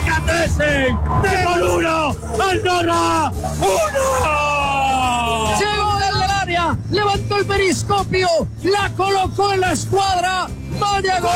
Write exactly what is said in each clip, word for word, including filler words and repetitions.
Delicatessen, Depor uno, Andorra uno. Llegó desde el área, levantó el periscopio, la colocó en la escuadra. ¡Vaya gol!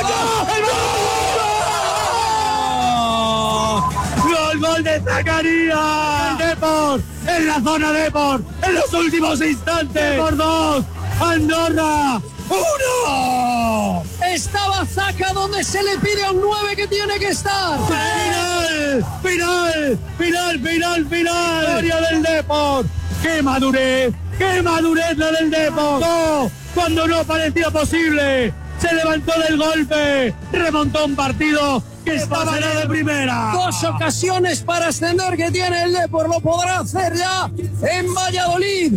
¡Gol, gol de Zacarías! El Depor, en la zona Depor, en los últimos instantes. Por dos, Andorra uno. Estaba Zaca donde se le pide a un nueve que tiene que estar. Final, final, final, final, final. Historia del Depor. ¡Qué madurez! ¡Qué madurez la del Depor! No, cuando no parecía posible, se levantó del golpe, remontó un partido que estaba en de primera. Dos ocasiones para ascender que tiene el Depor, lo podrá hacer ya en Valladolid.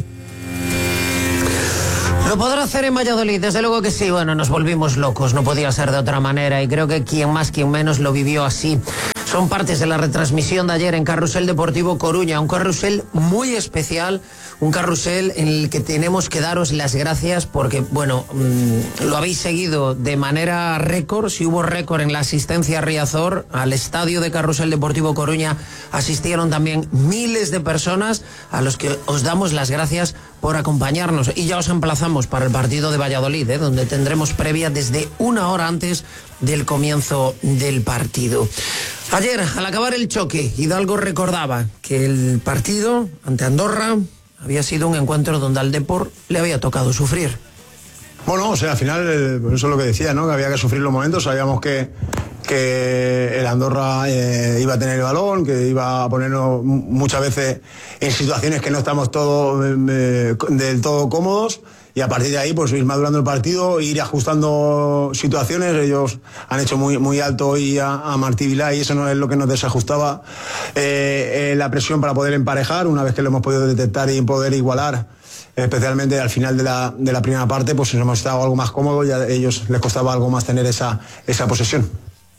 Lo podrá hacer en Valladolid, desde luego que sí. Bueno, nos volvimos locos, no podía ser de otra manera, y creo que quien más, quien menos lo vivió así. Son partes de la retransmisión de ayer en Carrusel Deportivo Coruña, un carrusel muy especial, un carrusel en el que tenemos que daros las gracias porque, bueno, mmm, lo habéis seguido de manera récord. Si hubo récord en la asistencia a Riazor, al estadio de Carrusel Deportivo Coruña asistieron también miles de personas, a los que os damos las gracias por acompañarnos, y ya os emplazamos para el partido de Valladolid, ¿eh? donde tendremos previa desde una hora antes del comienzo del partido. Ayer, al acabar el choque, Hidalgo recordaba que el partido ante Andorra había sido un encuentro donde al Depor le había tocado sufrir. Bueno, o sea, al final, eh, eso es lo que decía, ¿no? Que había que sufrir los momentos. Sabíamos que, que el Andorra eh, iba a tener el balón, que iba a ponernos muchas veces en situaciones que no estamos todos eh, del todo cómodos. Y a partir de ahí, pues ir madurando el partido, ir ajustando situaciones. Ellos han hecho muy, muy alto hoy a, a Martí Vilá, y eso no es lo que nos desajustaba eh, eh, la presión para poder emparejar. Una vez que lo hemos podido detectar y poder igualar, especialmente al final de la, de la primera parte, pues nos hemos estado algo más cómodos y a ellos les costaba algo más tener esa, esa posesión.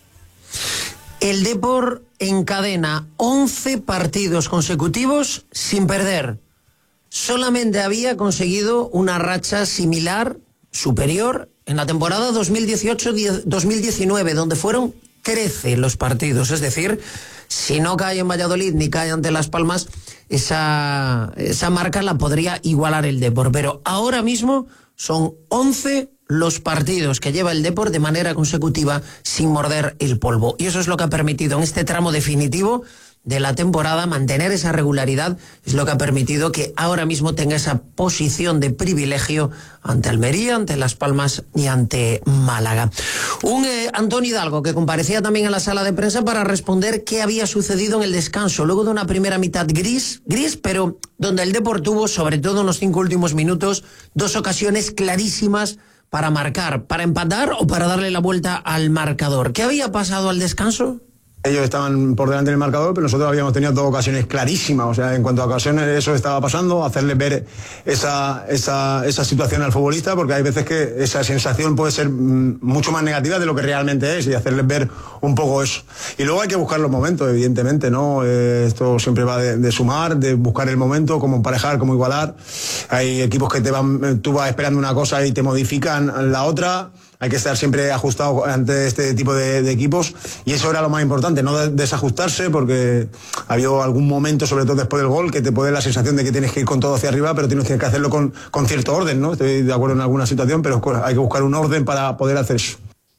El Depor encadena once partidos consecutivos sin perder. Solamente había conseguido una racha similar, superior, en la temporada dos mil dieciocho dos mil diecinueve, donde fueron trece los partidos. Es decir, si no cae en Valladolid ni cae ante Las Palmas, esa, esa marca la podría igualar el Depor. Pero ahora mismo son once los partidos que lleva el Depor de manera consecutiva sin morder el polvo. Y eso es lo que ha permitido en este tramo definitivo de la temporada mantener esa regularidad, es lo que ha permitido que ahora mismo tenga esa posición de privilegio ante Almería, ante Las Palmas y ante Málaga. Un eh, Antonio Hidalgo que comparecía también en la sala de prensa para responder qué había sucedido en el descanso, luego de una primera mitad gris, gris, pero donde el Depor tuvo, sobre todo en los cinco últimos minutos, dos ocasiones clarísimas para marcar, para empatar o para darle la vuelta al marcador. ¿Qué había pasado al descanso? Ellos estaban por delante del marcador, pero nosotros habíamos tenido dos ocasiones clarísimas. O sea, en cuanto a ocasiones, eso estaba pasando, hacerles ver esa, esa, esa situación al futbolista, porque hay veces que esa sensación puede ser mucho más negativa de lo que realmente es, y hacerles ver un poco eso. Y luego hay que buscar los momentos, evidentemente, ¿no? Eh, esto siempre va de, de sumar, de buscar el momento, cómo emparejar, cómo igualar. Hay equipos que te van, tú vas esperando una cosa y te modifican la otra. Hay que estar siempre ajustado ante este tipo de, de equipos, y eso era lo más importante, no desajustarse, porque había algún momento, sobre todo después del gol, que te puede dar la sensación de que tienes que ir con todo hacia arriba, pero tienes que hacerlo con, con cierto orden, ¿no? Estoy de acuerdo en alguna situación, pero hay que buscar un orden para poder hacer eso.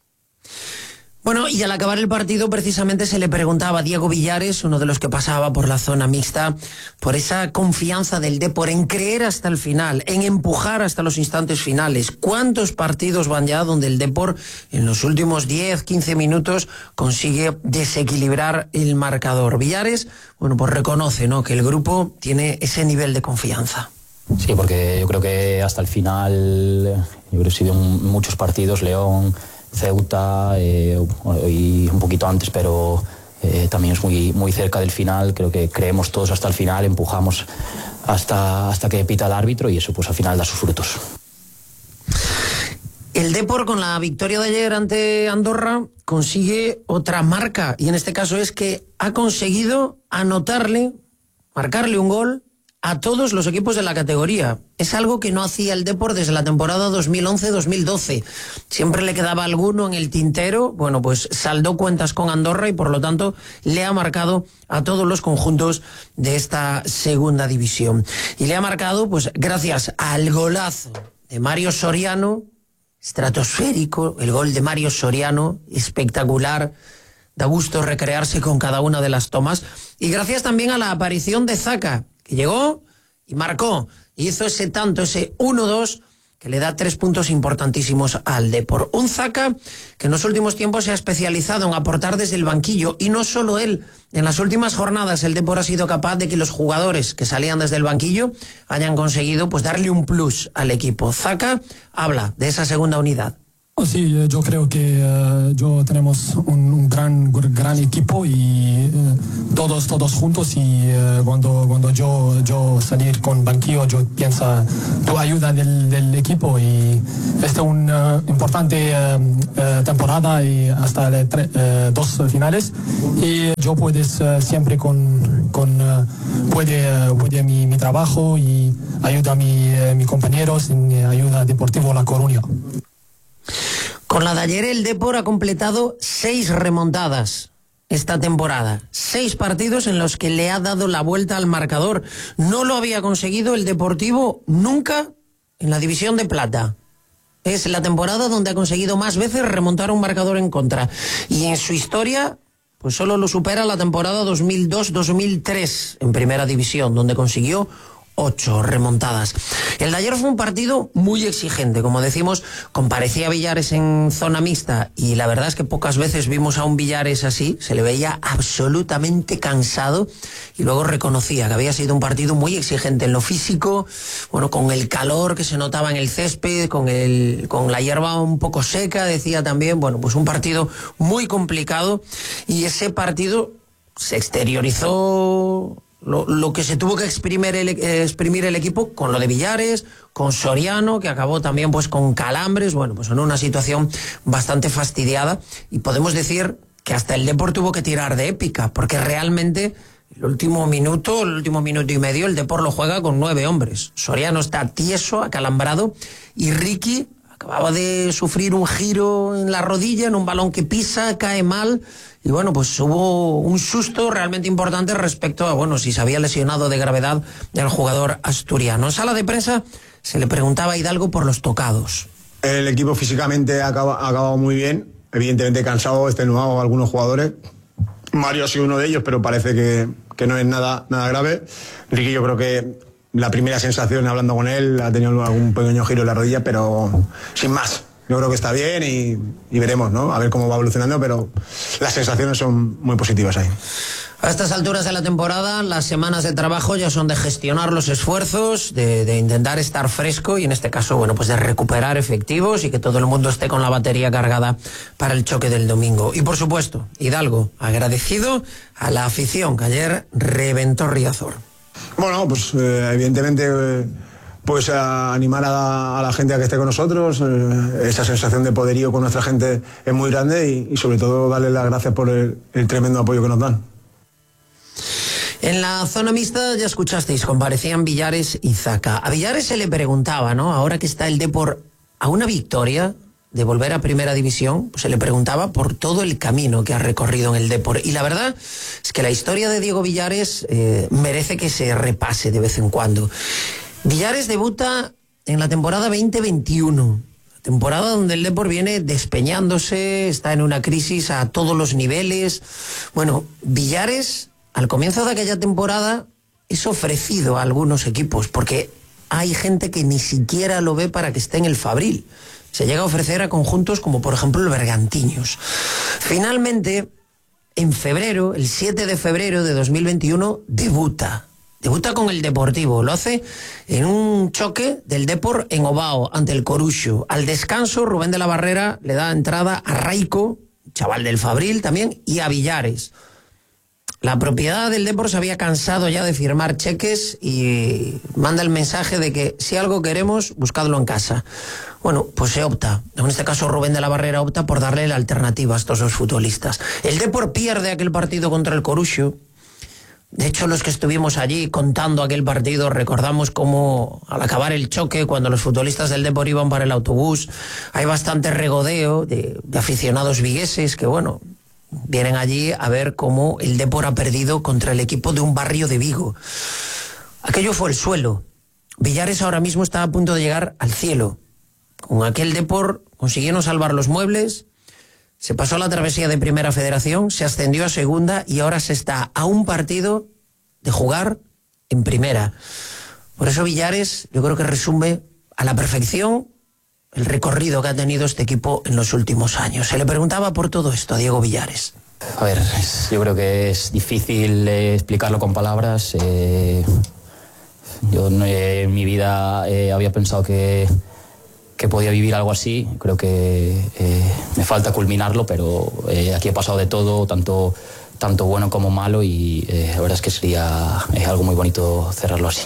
Bueno, y al acabar el partido precisamente se le preguntaba a Diego Villares, uno de los que pasaba por la zona mixta, por esa confianza del Depor en creer hasta el final, en empujar hasta los instantes finales. ¿Cuántos partidos van ya donde el Depor en los últimos diez, quince minutos consigue desequilibrar el marcador? Villares, bueno, pues reconoce, ¿no?, que el grupo tiene ese nivel de confianza. Sí, porque yo creo que hasta el final, yo creo que he sido muchos partidos, León, Ceuta, eh, y un poquito antes, pero eh, también es muy, muy cerca del final. Creo que creemos todos hasta el final, empujamos hasta, hasta que pita el árbitro, y eso pues al final da sus frutos. El Depor, con la victoria de ayer ante Andorra, consigue otra marca, y en este caso es que ha conseguido anotarle, marcarle un gol a todos los equipos de la categoría. Es algo que no hacía el Depor desde la temporada dos mil once dos mil doce. Siempre le quedaba alguno en el tintero. Bueno, pues saldó cuentas con Andorra y por lo tanto le ha marcado a todos los conjuntos de esta segunda división. Y le ha marcado pues gracias al golazo de Mario Soriano, estratosférico, el gol de Mario Soriano, espectacular. Da gusto recrearse con cada una de las tomas. Y gracias también a la aparición de Zaka, que llegó y marcó, y hizo ese tanto, ese uno dos, que le da tres puntos importantísimos al Depor. Un Zaka que en los últimos tiempos se ha especializado en aportar desde el banquillo, y no solo él. En las últimas jornadas el Depor ha sido capaz de que los jugadores que salían desde el banquillo hayan conseguido pues darle un plus al equipo. Zaka habla de esa segunda unidad. Sí, yo creo que uh, yo tenemos un, un gran gran equipo y uh, todos todos juntos, y uh, cuando cuando yo yo salir con banquillo yo pienso tu ayuda del, del equipo, y esta es una uh, importante uh, uh, temporada y hasta uh, dos finales, y yo puedes uh, siempre con con uh, puede uh, puede mi, mi trabajo y ayuda a mi, uh, mis compañeros en ayuda Deportivo La Coruña. Con la de ayer el Depor ha completado seis remontadas esta temporada. Seis partidos en los que le ha dado la vuelta al marcador. No lo había conseguido el Deportivo nunca en la división de plata. Es la temporada donde ha conseguido más veces remontar un marcador en contra. Y en su historia, pues solo lo supera la temporada dos mil dos dos mil tres en primera división, donde consiguió ocho remontadas. El de ayer fue un partido muy exigente, como decimos, comparecía Villares en zona mixta, y la verdad es que pocas veces vimos a un Villares así. Se le veía absolutamente cansado, y luego reconocía que había sido un partido muy exigente en lo físico, bueno, con el calor que se notaba en el césped, con el con la hierba un poco seca, decía también. Bueno, pues un partido muy complicado, y ese partido se exteriorizó Lo, lo que se tuvo que exprimir el, eh, exprimir el equipo con lo de Villares, con Soriano, que acabó también pues con calambres, bueno, pues en una situación bastante fastidiada, y podemos decir que hasta el Depor tuvo que tirar de épica, porque realmente el último minuto, el último minuto y medio, el Depor lo juega con nueve hombres. Soriano está tieso, acalambrado, y Ricky acababa de sufrir un giro en la rodilla, en un balón que pisa, cae mal, y bueno, pues hubo un susto realmente importante respecto a, bueno, si se había lesionado de gravedad el jugador asturiano. En sala de prensa se le preguntaba a Hidalgo por los tocados. El equipo físicamente ha acabado, ha acabado muy bien, evidentemente cansado, extenuado algunos jugadores. Mario ha sido uno de ellos, pero parece que, que no es nada, nada grave. Ricky, yo creo que la primera sensación hablando con él ha tenido algún pequeño giro en la rodilla, pero sin más. Yo creo que está bien, y, y veremos, ¿no? A ver cómo va evolucionando, pero las sensaciones son muy positivas ahí. A estas alturas de la temporada, las semanas de trabajo ya son de gestionar los esfuerzos, de, de intentar estar fresco, y en este caso, bueno, pues de recuperar efectivos y que todo el mundo esté con la batería cargada para el choque del domingo. Y por supuesto, Hidalgo, agradecido a la afición que ayer reventó Riazor. Bueno, pues eh, evidentemente eh, pues a animar a, a la gente a que esté con nosotros. Eh, esa sensación de poderío con nuestra gente es muy grande, y, y sobre todo darles las gracias por el, el tremendo apoyo que nos dan. En la zona mixta ya escuchasteis, comparecían Villares y Zaka. A Villares se le preguntaba, ¿no? Ahora que está el Depor a una victoria de volver a primera división, pues se le preguntaba por todo el camino que ha recorrido en el Depor. Y la verdad es que la historia de Diego Villares eh, merece que se repase de vez en cuando. Villares debuta en la temporada veinte veintiuno, temporada donde el Depor viene despeñándose, está en una crisis a todos los niveles. Bueno, Villares, al comienzo de aquella temporada, es ofrecido a algunos equipos, porque hay gente que ni siquiera lo ve para que esté en el Fabril. Se llega a ofrecer a conjuntos como por ejemplo el Bergantiños. Finalmente, en febrero, el siete de febrero de dos mil veintiuno, debuta. Debuta con el Deportivo. Lo hace en un choque del Depor en Ovao ante el Coruxo. Al descanso, Rubén de la Barrera le da entrada a Raico, chaval del Fabril también, y a Villares. La propiedad del Depor se había cansado ya de firmar cheques y manda el mensaje de que si algo queremos, buscadlo en casa. Bueno, pues se opta, en este caso Rubén de la Barrera opta por darle la alternativa a estos dos futbolistas. El Depor pierde aquel partido contra el Coruxo, De hecho, los que estuvimos allí contando aquel partido recordamos cómo al acabar el choque, cuando los futbolistas del Depor iban para el autobús, hay bastante regodeo de, de aficionados vigueses que, bueno, vienen allí a ver cómo el Depor ha perdido contra el equipo de un barrio de Vigo. Aquello fue el suelo. Villares ahora mismo está a punto de llegar al cielo. Con aquel Depor consiguieron salvar los muebles, se pasó la travesía de Primera Federación, se ascendió a Segunda y ahora se está a un partido de jugar en Primera. Por eso Villares yo creo que resume a la perfección el recorrido que ha tenido este equipo en los últimos años. Se le preguntaba por todo esto a Diego Villares. A ver, es, yo creo que es difícil eh, explicarlo con palabras. Eh, yo eh, en mi vida eh, había pensado que... que podía vivir algo así. Creo que eh, me falta culminarlo, pero eh, aquí he pasado de todo, tanto, tanto bueno como malo, y eh, la verdad es que sería eh, algo muy bonito cerrarlo así.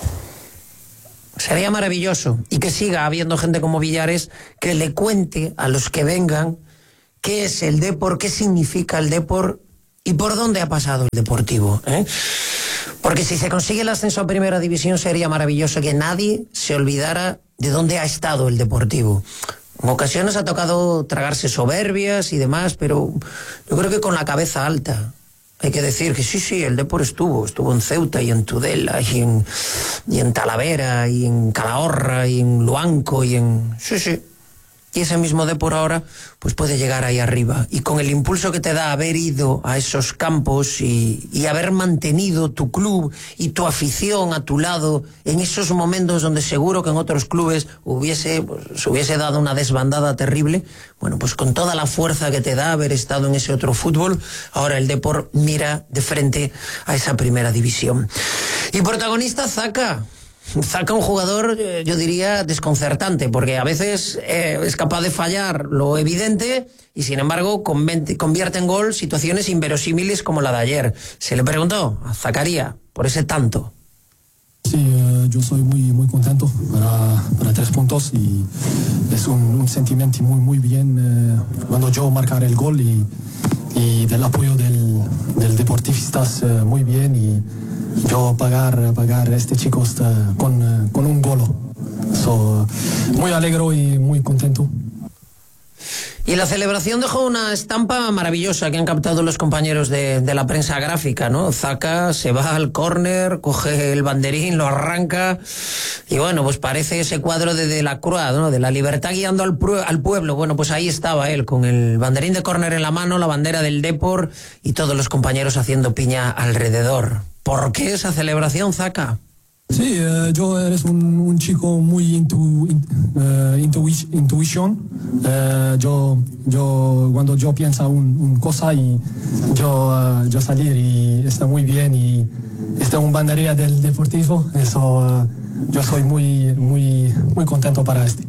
Sería maravilloso, y que siga habiendo gente como Villares que le cuente a los que vengan qué es el Depor, qué significa el Depor y por dónde ha pasado el Deportivo, ¿eh? Porque si se consigue el ascenso a Primera División sería maravilloso que nadie se olvidara de dónde ha estado el Deportivo. En ocasiones ha tocado tragarse soberbias y demás, pero yo creo que con la cabeza alta. Hay que decir que sí, sí, el Depor estuvo, estuvo en Ceuta y en Tudela y en, y en Talavera y en Calahorra y en Luanco y en... Sí, sí. Y ese mismo Depor ahora pues puede llegar ahí arriba. Y con el impulso que te da haber ido a esos campos y, y haber mantenido tu club y tu afición a tu lado en esos momentos donde seguro que en otros clubes hubiese, pues, se hubiese dado una desbandada terrible, bueno, pues con toda la fuerza que te da haber estado en ese otro fútbol, ahora el Depor mira de frente a esa Primera División. Y protagonista Zaka. Zaka, un jugador, yo diría, desconcertante, porque a veces eh, es capaz de fallar lo evidente y, sin embargo, convierte en gol situaciones inverosímiles como la de ayer. Se le preguntó a Zakaria por ese tanto. Sí, uh, yo soy muy muy contento para, para tres puntos y es un, un sentimiento muy muy bien uh, cuando yo marcar el gol y, y del apoyo del, del deportistas uh, muy bien, y yo pagar pagar a este chico uh, con, uh, con un gol. So, muy alegre y muy contento. Y la celebración dejó una estampa maravillosa que han captado los compañeros de, de la prensa gráfica, ¿no? Zaka se va al córner, coge el banderín, lo arranca y, bueno, pues parece ese cuadro de, de la Croix, ¿no? De la libertad guiando al, al pueblo. Bueno, pues ahí estaba él con el banderín de córner en la mano, la bandera del Depor y todos los compañeros haciendo piña alrededor. ¿Por qué esa celebración, Zaka? Sí, uh, yo eres un, un chico muy intu, uh, intuition. intuition. Uh, yo, yo, cuando yo pienso un, un cosa y yo, uh, yo salir y está muy bien y está un banderilla del Deportivo, eso uh, yo soy muy, muy, muy contento para este.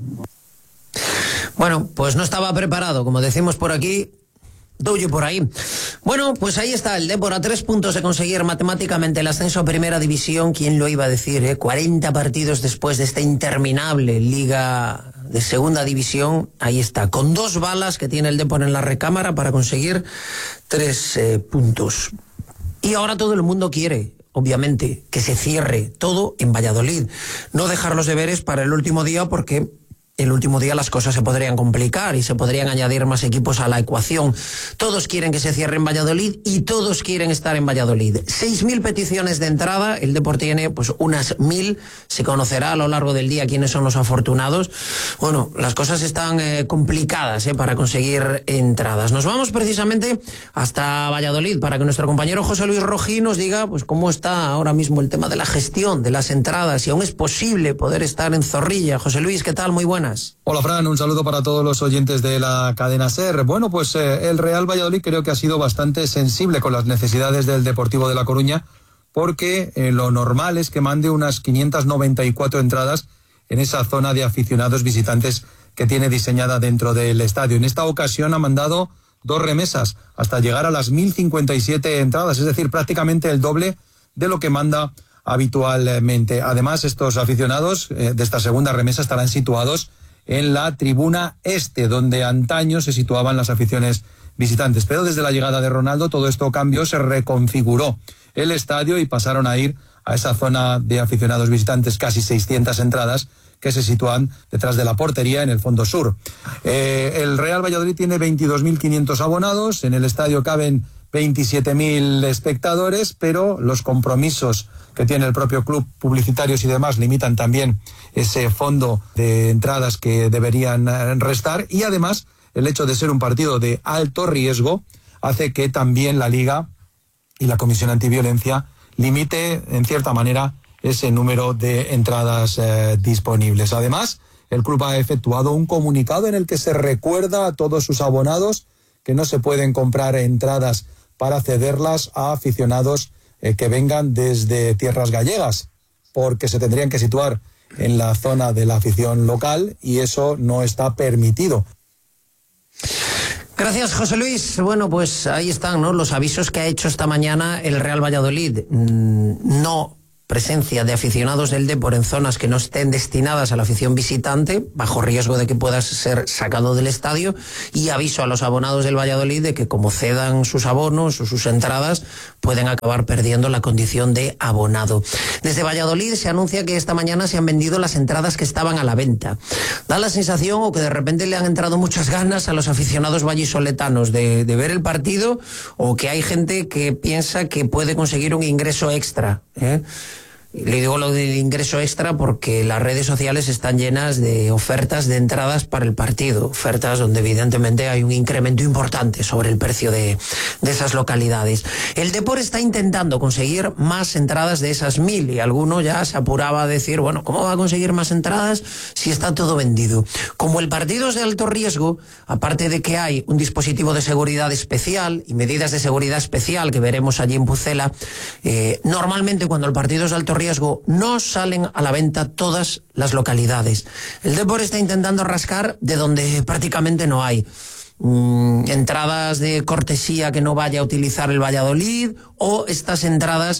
Bueno, pues no estaba preparado, como decimos por aquí. Doy por ahí. Bueno, pues ahí está el Depor a tres puntos de conseguir matemáticamente el ascenso a Primera División. ¿Quién lo iba a decir? Eh? cuarenta partidos después de esta interminable Liga de Segunda División. Ahí está, con dos balas que tiene el Depor en la recámara para conseguir tres eh, puntos. Y ahora todo el mundo quiere, obviamente, que se cierre todo en Valladolid. No dejar los deberes para el último día, porque el último día las cosas se podrían complicar y se podrían añadir más equipos a la ecuación. Todos quieren que se cierre en Valladolid y todos quieren estar en Valladolid. seis mil peticiones de entrada, el Depor tiene pues unas mil, se conocerá a lo largo del día quiénes son los afortunados. Bueno, las cosas están eh, complicadas eh, para conseguir entradas. Nos vamos precisamente hasta Valladolid para que nuestro compañero José Luis Rojí nos diga pues cómo está ahora mismo el tema de la gestión de las entradas, si aún es posible poder estar en Zorrilla. José Luis, ¿qué tal? Muy buenas. Hola Fran, un saludo para todos los oyentes de la cadena SER. Bueno, pues eh, el Real Valladolid creo que ha sido bastante sensible con las necesidades del Deportivo de La Coruña, porque eh, lo normal es que mande unas quinientas noventa y cuatro entradas en esa zona de aficionados visitantes que tiene diseñada dentro del estadio. En esta ocasión ha mandado dos remesas hasta llegar a las mil cincuenta y siete entradas, es decir, prácticamente el doble de lo que manda habitualmente. Además, estos aficionados eh, de esta segunda remesa estarán situados en la tribuna este, donde antaño se situaban las aficiones visitantes. Pero desde la llegada de Ronaldo todo esto cambió, se reconfiguró el estadio y pasaron a ir a esa zona de aficionados visitantes, casi seiscientas entradas, que se sitúan detrás de la portería en el fondo sur. Eh, el Real Valladolid tiene veintidós mil quinientos abonados, en el estadio caben veintisiete mil espectadores, pero los compromisos que tiene el propio club, publicitarios y demás, limitan también ese fondo de entradas que deberían restar, y además el hecho de ser un partido de alto riesgo hace que también la Liga y la Comisión Antiviolencia limite en cierta manera ese número de entradas eh, disponibles. Además, el club ha efectuado un comunicado en el que se recuerda a todos sus abonados que no se pueden comprar entradas para cederlas a aficionados eh, que vengan desde tierras gallegas, porque se tendrían que situar en la zona de la afición local y eso no está permitido. Gracias, José Luis. Bueno, pues ahí están, ¿no?, los avisos que ha hecho esta mañana el Real Valladolid. Mm, no presencia de aficionados del Depor en zonas que no estén destinadas a la afición visitante, bajo riesgo de que puedas ser sacado del estadio, y aviso a los abonados del Valladolid de que como cedan sus abonos o sus entradas, pueden acabar perdiendo la condición de abonado. Desde Valladolid se anuncia que esta mañana se han vendido las entradas que estaban a la venta. Da la sensación, o que de repente le han entrado muchas ganas a los aficionados vallisoletanos de, de ver el partido, o que hay gente que piensa que puede conseguir un ingreso extra, ¿eh? Le digo lo del ingreso extra porque las redes sociales están llenas de ofertas de entradas para el partido, ofertas donde evidentemente hay un incremento importante sobre el precio de, de esas localidades. El Depor está intentando conseguir más entradas de esas mil, y alguno ya se apuraba a decir, bueno, ¿cómo va a conseguir más entradas si está todo vendido? Como el partido es de alto riesgo, aparte de que hay un dispositivo de seguridad especial y medidas de seguridad especial que veremos allí en Pucela, eh, normalmente cuando el partido es de alto riesgo no salen a la venta todas las localidades. El Depor está intentando rascar de donde prácticamente no hay. Mm, entradas de cortesía que no vaya a utilizar el Valladolid, o estas entradas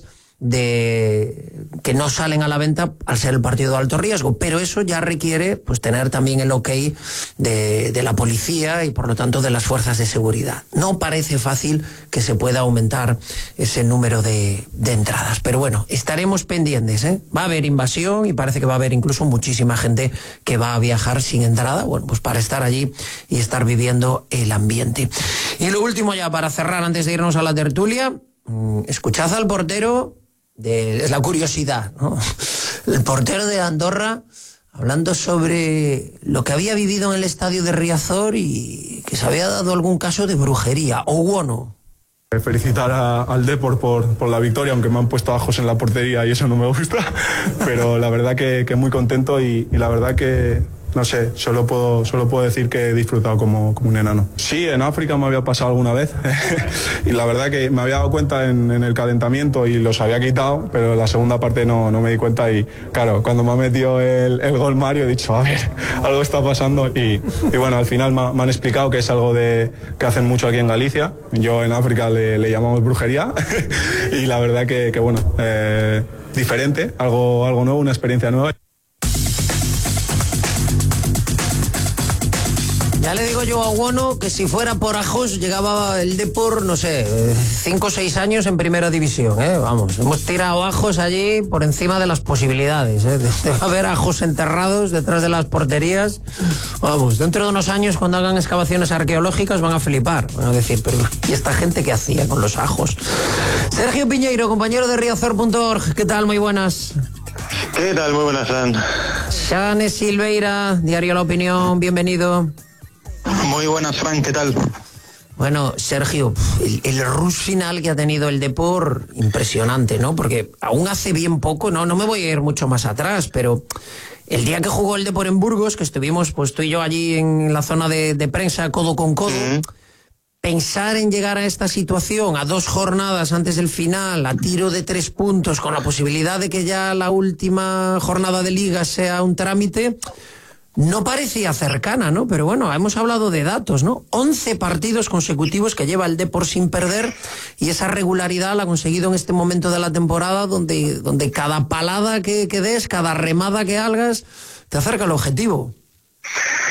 de que no salen a la venta al ser el partido de alto riesgo, pero eso ya requiere pues tener también el ok de, de la policía y por lo tanto de las fuerzas de seguridad. No parece fácil que se pueda aumentar ese número de, de entradas, pero bueno, estaremos pendientes, ¿eh? Va a haber invasión y parece que va a haber incluso muchísima gente que va a viajar sin entrada, bueno, pues para estar allí y estar viviendo el ambiente. Y lo último, ya para cerrar antes de irnos a la tertulia, escuchad al portero. De, es la curiosidad, ¿no? El portero de Andorra hablando sobre lo que había vivido en el estadio de Riazor y que se había dado algún caso de brujería. Owono. Felicitar a, al Depor por, por la victoria, aunque me han puesto ajos en la portería y eso no me gusta, pero la verdad que, que muy contento y, y la verdad que no sé, solo puedo, solo puedo decir que he disfrutado como, como un enano. Sí, en África me había pasado alguna vez y la verdad que me había dado cuenta en, en el calentamiento y los había quitado, pero en la segunda parte no, no me di cuenta y claro, cuando me ha metido el, el gol Mario he dicho, a ver, algo está pasando y, y bueno, al final me, me han explicado que es algo de, que hacen mucho aquí en Galicia. Yo en África le, le llamamos brujería y la verdad que, que bueno, eh, diferente, algo, algo nuevo, una experiencia nueva. Ya le digo yo a Owono que si fuera por ajos llegaba el Depor, no sé, cinco o seis años en primera división, ¿eh? Vamos, hemos tirado ajos allí por encima de las posibilidades, ¿eh? Debe haber ajos enterrados detrás de las porterías. Vamos, dentro de unos años cuando hagan excavaciones arqueológicas van a flipar, van a decir, pero ¿y esta gente qué hacía con los ajos? Sergio Piñeiro, compañero de riazor punto org, ¿qué tal? Muy buenas. ¿Qué tal? Muy buenas, Fran. Xane Silveira, Diario La Opinión, bienvenido. Muy buenas, Fran, ¿qué tal? Bueno, Sergio, el, el rush final que ha tenido el Depor, impresionante, ¿no? Porque aún hace bien poco, no, no me voy a ir mucho más atrás, pero el día que jugó el Depor en Burgos, que estuvimos pues tú y yo allí en la zona de, de prensa, codo con codo, mm. pensar en llegar a esta situación, a dos jornadas antes del final, a tiro de tres puntos, con la posibilidad de que ya la última jornada de Liga sea un trámite, no parecía cercana, ¿no? Pero bueno, hemos hablado de datos, ¿no? once partidos consecutivos que lleva el Depor sin perder y esa regularidad la ha conseguido en este momento de la temporada donde, donde cada palada que, que des, cada remada que hagas, te acerca al objetivo.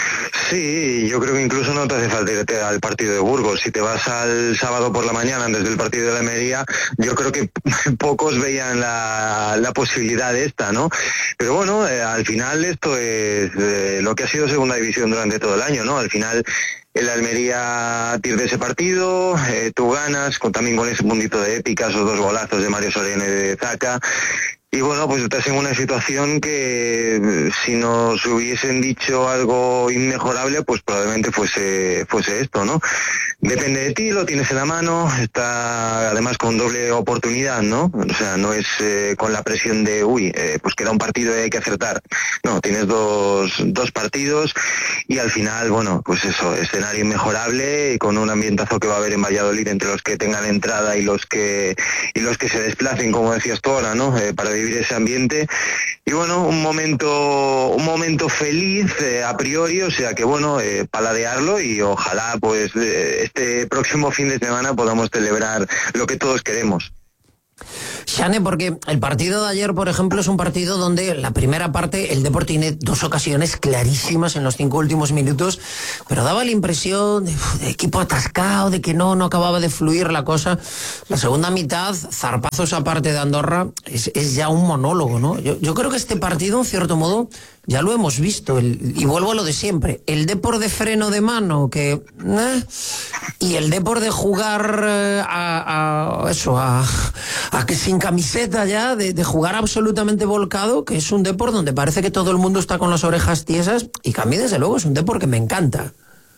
Sí, yo creo que incluso no te hace falta irte al partido de Burgos. Si te vas al sábado por la mañana antes del partido de la Almería, yo creo que pocos veían la, la posibilidad de esta, ¿no? Pero bueno, eh, al final esto es eh, lo que ha sido Segunda División durante todo el año, ¿no? Al final el Almería pierde ese partido, eh, tú ganas, con, también con ese puntito de épica, esos dos golazos de Mario Soriano y de Zaca. Y bueno, pues estás en una situación que si nos hubiesen dicho algo inmejorable, pues probablemente fuese fuese esto, ¿no? Depende de ti, lo tienes en la mano, está además con doble oportunidad, ¿no? O sea, no es eh, con la presión de, uy, eh, pues queda un partido y hay que acertar. No, tienes dos, dos partidos y al final, bueno, pues eso, escenario inmejorable y con un ambientazo que va a haber en Valladolid entre los que tengan entrada y los que y los que se desplacen, como decías tú ahora, ¿no? Eh, para vivir ese ambiente. Y bueno, un momento un momento feliz eh, a priori, o sea que bueno, eh, paladearlo y ojalá pues eh, este próximo fin de semana podamos celebrar lo que todos queremos. Xane, porque el partido de ayer, por ejemplo, es un partido donde en la primera parte el Depor tiene dos ocasiones clarísimas en los cinco últimos minutos, pero daba la impresión de, de equipo atascado, de que no, no acababa de fluir la cosa. La segunda mitad, zarpazos aparte de Andorra, es, es ya un monólogo, ¿no? Yo, yo creo que este partido, en cierto modo, ya lo hemos visto, el, y vuelvo a lo de siempre, el Depor de freno de mano, que eh, y el Depor de jugar eh, a, a eso, a, a que sin camiseta ya, de, de jugar absolutamente volcado, que es un Depor donde parece que todo el mundo está con las orejas tiesas, y que a mí desde luego es un Depor que me encanta.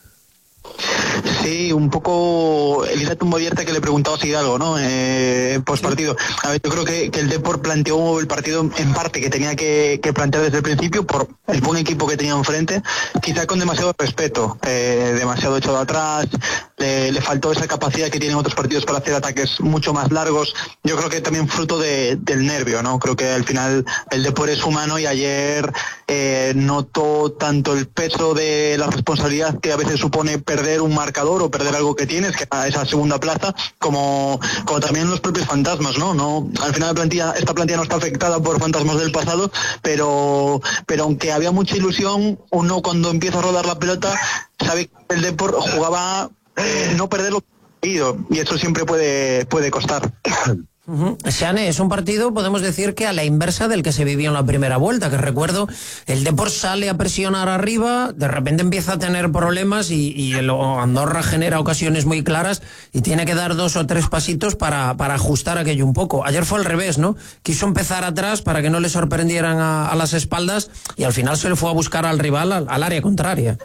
Sí, un poco el Elisa Tumbabierta que le preguntaba si algo, ¿no? Eh, post partido. A ver, yo creo que, que el Depor planteó el partido en parte que tenía que, que plantear desde el principio por el buen equipo que tenía enfrente, quizá con demasiado respeto, eh, demasiado echado atrás, le, le faltó esa capacidad que tienen otros partidos para hacer ataques mucho más largos. Yo creo que también fruto de, del nervio, ¿no? Creo que al final el Depor es humano y ayer eh, notó tanto el peso de la responsabilidad que a veces supone perder un marcador o perder algo que tienes, que es esa segunda plaza, como, como también los propios fantasmas, ¿no? No, al final la plantilla, esta plantilla no está afectada por fantasmas del pasado, pero, pero aunque había mucha ilusión, uno cuando empieza a rodar la pelota sabe que el Depor jugaba eh, no perder lo perdido, y eso siempre puede, puede costar. Uh-huh. Xane, es un partido, podemos decir que a la inversa del que se vivió en la primera vuelta, que recuerdo, el Depor sale a presionar arriba, de repente empieza a tener problemas y, y el Andorra genera ocasiones muy claras y tiene que dar dos o tres pasitos para, para ajustar aquello un poco. Ayer fue al revés, ¿no? Quiso empezar atrás para que no le sorprendieran a, a las espaldas y al final se le fue a buscar al rival al, al área contraria.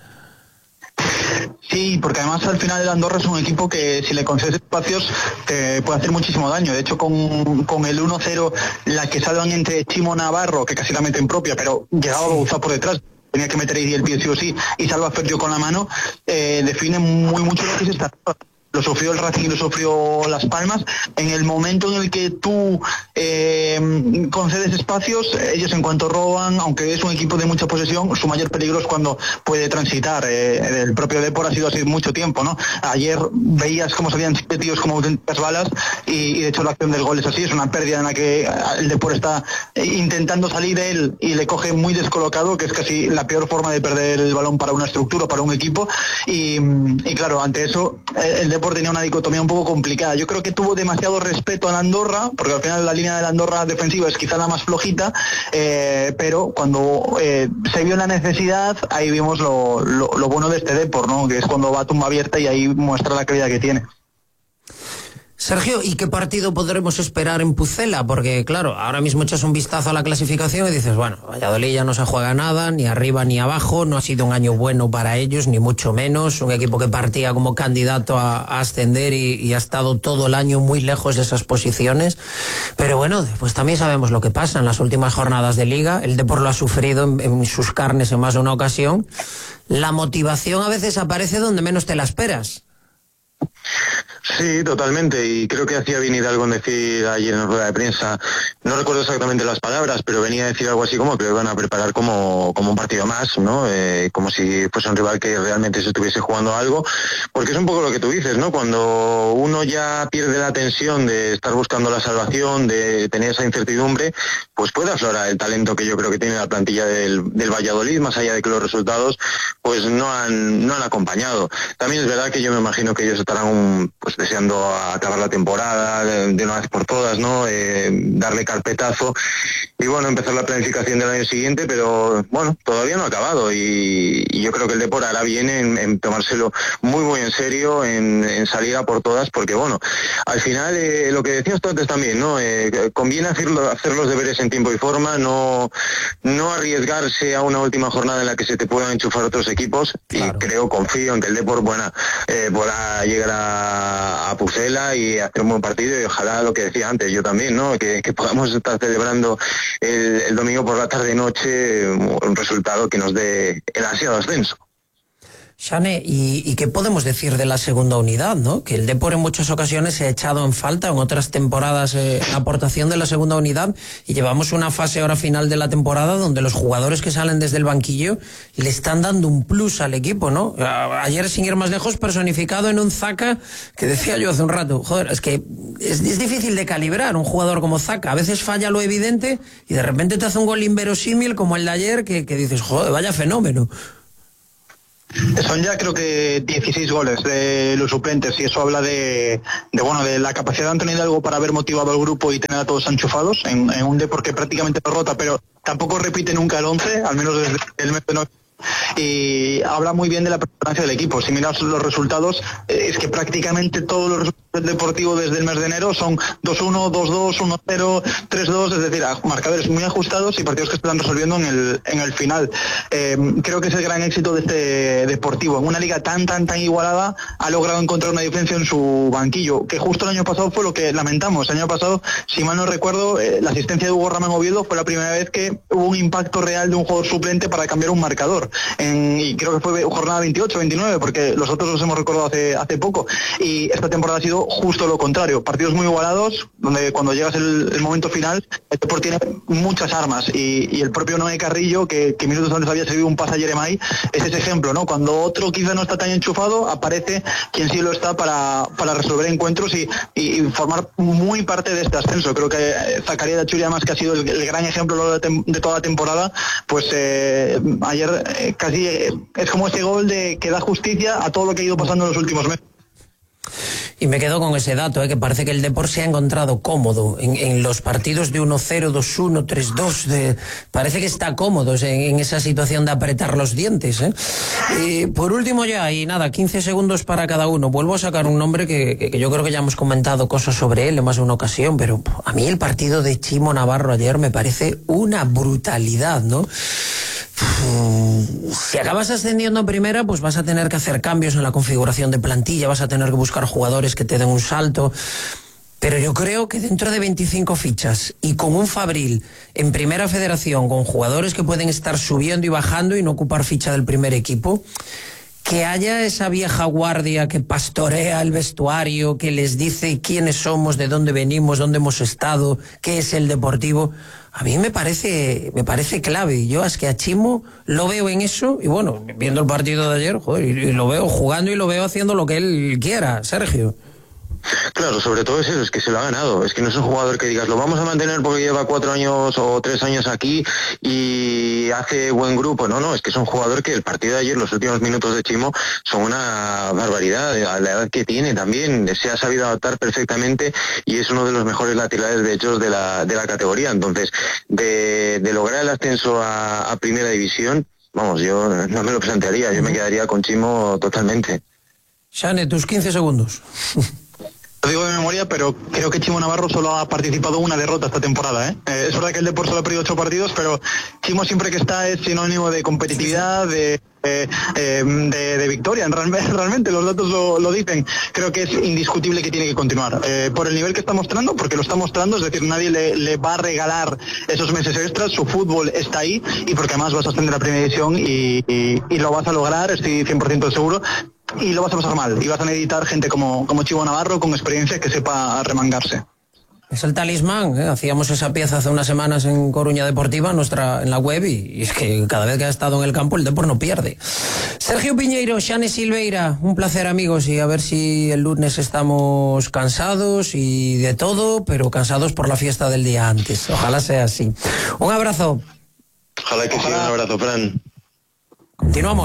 Sí, porque además al final el Andorra es un equipo que si le concedes espacios te puede hacer muchísimo daño. De hecho, con, con el uno cero, la que salvan entre Chimo Navarro, que casi la meten propia, pero llegaba a Bauzá por detrás, tenía que meter ahí el pie sí o sí, y Salva Ferdio con la mano, eh, define muy mucho lo que es esta... Lo sufrió el Racing y lo sufrió Las Palmas. En el momento en el que tú eh, concedes espacios, ellos en cuanto roban, aunque es un equipo de mucha posesión, su mayor peligro es cuando puede transitar. Eh, el propio Depor ha sido así mucho tiempo, ¿no? Ayer veías cómo salían siete tíos como auténticas balas y, y de hecho la acción del gol es así, es una pérdida en la que el Depor está intentando salir de él y le coge muy descolocado, que es casi la peor forma de perder el balón para una estructura, para un equipo. Y, y claro, ante eso el Depor tenía una dicotomía un poco complicada. Yo creo que tuvo demasiado respeto a la Andorra, porque al final la línea de la Andorra defensiva es quizá la más flojita, eh, pero cuando eh, se vio la necesidad, ahí vimos lo, lo, lo bueno de este Depor, ¿no? Que es cuando va a tumba abierta y ahí muestra la calidad que tiene. Sergio, ¿y qué partido podremos esperar en Pucela? Porque, claro, ahora mismo echas un vistazo a la clasificación y dices, bueno, Valladolid ya no se juega nada, ni arriba ni abajo, no ha sido un año bueno para ellos, ni mucho menos, un equipo que partía como candidato a, a ascender y, y ha estado todo el año muy lejos de esas posiciones. Pero bueno, pues también sabemos lo que pasa en las últimas jornadas de Liga, el Depor lo ha sufrido en, en sus carnes en más de una ocasión. La motivación a veces aparece donde menos te la esperas. Sí, totalmente, y creo que hacía bien Hidalgo en decir ayer en rueda de prensa, no recuerdo exactamente las palabras, pero venía a decir algo así como que lo iban a preparar como, como un partido más, ¿no? Eh, como si fuese un rival que realmente se estuviese jugando algo, porque es un poco lo que tú dices, ¿no? Cuando uno ya pierde la tensión de estar buscando la salvación, de tener esa incertidumbre, pues puede aflorar el talento que yo creo que tiene la plantilla del, del Valladolid, más allá de que los resultados pues no han, no han acompañado. También es verdad que yo me imagino que ellos estarán un, pues deseando acabar la temporada de, de una vez por todas, ¿no? Eh, darle carpetazo y bueno, empezar la planificación del año siguiente, pero bueno, todavía no ha acabado y, y yo creo que el Depor hará bien en, en tomárselo muy muy en serio, en, en salir a por todas, porque bueno, al final eh, lo que decías tú antes también, ¿no? Eh, conviene hacerlo, hacer los deberes en tiempo y forma, no, no arriesgarse a una última jornada en la que se te puedan enchufar otros equipos. Claro. Y creo, confío en que el Depor buena, eh, pueda llegar a, a Pucela y hacer un buen partido, y ojalá, lo que decía antes, yo también, ¿no? Que, que podamos estar celebrando el, el domingo por la tarde-noche un resultado que nos dé el ansiado ascenso. Xane, ¿y, ¿y qué podemos decir de la segunda unidad, no? Que el Depor en muchas ocasiones se ha echado en falta, en otras temporadas, eh, la aportación de la segunda unidad, y llevamos una fase ahora final de la temporada donde los jugadores que salen desde el banquillo le están dando un plus al equipo, ¿no? A, ayer, sin ir más lejos, personificado en un Zaka, que decía yo hace un rato, joder, es que es, es difícil de calibrar un jugador como Zaka, a veces falla lo evidente y de repente te hace un gol inverosímil como el de ayer, que, que dices, joder, vaya fenómeno. Son ya creo que dieciséis goles de los suplentes y eso habla de, de bueno de la capacidad de Antonio Hidalgo para haber motivado al grupo y tener a todos enchufados en, en un Depor que prácticamente no rota, pero tampoco repite nunca el once, al menos desde el mes de noviembre. Y habla muy bien de la preparación del equipo. Si miras los resultados, eh, es que prácticamente todos los resultados deportivos desde el mes de enero son dos uno, dos dos, uno cero, tres dos, es decir, marcadores muy ajustados y partidos que se están resolviendo en el en el final. Eh, creo que es el gran éxito de este Deportivo. En una liga tan tan tan igualada ha logrado encontrar una diferencia en su banquillo, que justo el año pasado fue lo que lamentamos. El año pasado, si mal no recuerdo, eh, la asistencia de Hugo Rama en Oviedo fue la primera vez que hubo un impacto real de un jugador suplente para cambiar un marcador. En, y creo que fue jornada veintiocho, veintinueve, porque los otros los hemos recordado hace, hace poco. Y esta temporada ha sido justo lo contrario. Partidos muy igualados, donde cuando llegas el, el momento final, el Depor tiene muchas armas. Y, y el propio Noé Carrillo, que, que minutos antes había servido un pase a Yeremay, es ese ejemplo, ¿no? Cuando otro quizá no está tan enchufado, aparece quien sí lo está para, para resolver encuentros y, y, y formar muy parte de este ascenso. Creo que Zacarías de Achuria, además, que ha sido el, el gran ejemplo de, de toda la temporada, pues eh, ayer eh, casi eh, es como ese gol de que da justicia a todo lo que ha ido pasando en los últimos meses. Y me quedo con ese dato, ¿eh? Que parece que el Depor se ha encontrado cómodo en, en los partidos de uno cero, dos uno, tres dos. De, parece que está cómodo en, en esa situación de apretar los dientes, ¿eh? Y por último ya, y nada, quince segundos para cada uno. Vuelvo a sacar un nombre que, que, que yo creo que ya hemos comentado cosas sobre él en más de una ocasión, pero a mí el partido de Chimo Navarro ayer me parece una brutalidad, ¿no? Si acabas ascendiendo a primera, pues vas a tener que hacer cambios en la configuración de plantilla, vas a tener que buscar jugadores que te den un salto, pero yo creo que dentro de veinticinco fichas y con un Fabril en primera federación, con jugadores que pueden estar subiendo y bajando y no ocupar ficha del primer equipo, que haya esa vieja guardia que pastorea el vestuario, que les dice quiénes somos, de dónde venimos, dónde hemos estado, qué es el Deportivo, a mí me parece me parece clave. Yo es que a Chimo lo veo en eso, y bueno, viendo el partido de ayer, joder, y, y lo veo jugando y lo veo haciendo lo que él quiera, Sergio. Claro, sobre todo es eso, es que se lo ha ganado. Es que no es un jugador que digas, lo vamos a mantener porque lleva cuatro años o tres años aquí y hace buen grupo. No, no, es que es un jugador que el partido de ayer, los últimos minutos de Chimo, son una barbaridad. A la edad que tiene también, se ha sabido adaptar perfectamente y es uno de los mejores laterales de hechos de la, de la categoría. Entonces, de, de lograr el ascenso a, a Primera División, vamos, yo no me lo plantearía, yo me quedaría con Chimo totalmente. Xane, tus quince segundos. Lo digo de memoria, pero creo que Chimo Navarro solo ha participado en una derrota esta temporada, ¿eh? Eh, es verdad que el Depor solo ha perdido ocho partidos, pero Chimo siempre que está es sinónimo de competitividad, de, eh, eh, de, de victoria. Realmente, realmente los datos lo, lo dicen. Creo que es indiscutible que tiene que continuar. Eh, por el nivel que está mostrando, porque lo está mostrando, es decir, nadie le, le va a regalar esos meses extras, su fútbol está ahí y porque además vas a ascender a Primera División y, y, y lo vas a lograr, estoy cien por ciento seguro. y lo vas a pasar mal. Y vas a necesitar gente como, como Chivo Navarro, con experiencia, que sepa remangarse. Es el talismán, ¿eh? Hacíamos esa pieza hace unas semanas en Coruña Deportiva, nuestra, en la web, y, y es que cada vez que ha estado en el campo el Depor no pierde. Sergio Piñeiro, Xane Silveira, un placer, amigos, y a ver si el lunes estamos cansados y de todo, pero cansados por la fiesta del día antes. Ojalá sea así. Un abrazo. Ojalá que siga, un abrazo, Fran. Continuamos.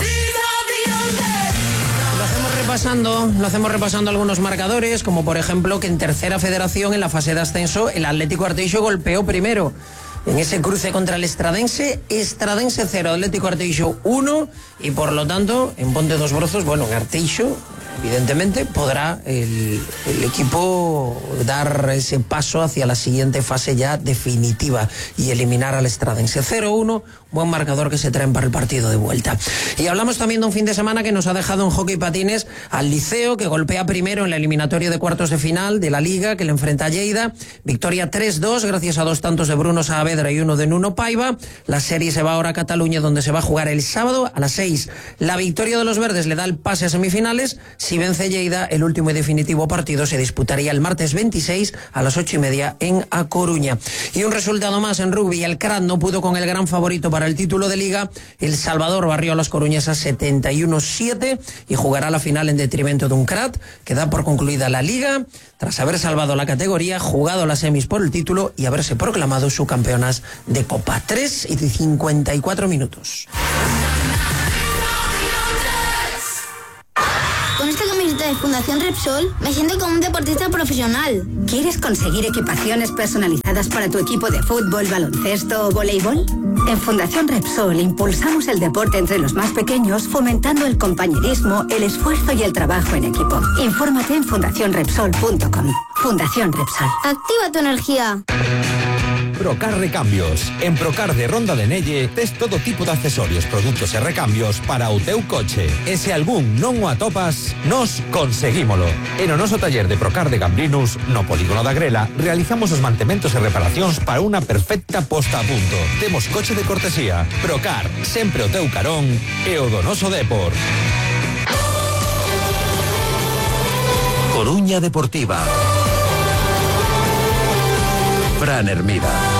Repasando, lo hacemos repasando algunos marcadores, como por ejemplo que en tercera federación, en la fase de ascenso, el Atlético Arteixo golpeó primero en ese cruce contra el Estradense. Estradense cero, Atlético Arteixo uno, y por lo tanto en Ponte dos Brozos, bueno, en Arteixo evidentemente podrá el, el equipo dar ese paso hacia la siguiente fase ya definitiva y eliminar al Estradense. Cero uno, buen marcador que se traen para el partido de vuelta. Y hablamos también de un fin de semana que nos ha dejado en hockey patines al Liceo, que golpea primero en la eliminatoria de cuartos de final de la Liga, que le enfrenta a Lleida. Victoria tres dos, gracias a dos tantos de Bruno Saavedra y uno de Nuno Paiva. La serie se va ahora a Cataluña, donde se va a jugar el sábado a las seis. La victoria de los verdes le da el pase a semifinales. Si vence Lleida, el último y definitivo partido se disputaría el martes veintiséis a las ocho y media en A Coruña. Y un resultado más en rugby: el C R A D no pudo con el gran favorito para el título de Liga. El Salvador barrió a las coruñesas setenta y uno siete y jugará la final en detrimento de un C R A D que da por concluida la Liga tras haber salvado la categoría, jugado las semis por el título y haberse proclamado subcampeonas de Copa. tres y cincuenta y cuatro minutos. Con esta camiseta de Fundación Repsol me siento como un deportista profesional. ¿Quieres conseguir equipaciones personalizadas para tu equipo de fútbol, baloncesto o voleibol? En Fundación Repsol impulsamos el deporte entre los más pequeños, fomentando el compañerismo, el esfuerzo y el trabajo en equipo. Infórmate en fundación repsol punto com. Fundación Repsol. Activa tu energía. Procar Recambios. En Procar de Ronda de Nelle tes todo tipo de accesorios, produtos e recambios para o teu coche. E se algún non o atopas, nos conseguímolo. En o noso taller de Procar de Gambrinus, no polígono da Grela, realizamos os mantementos e reparacións para unha perfecta posta a punto. Temos coche de cortesía. Procar, sempre o teu carón e o do noso Depor. Coruña Deportiva. Fran Hermida.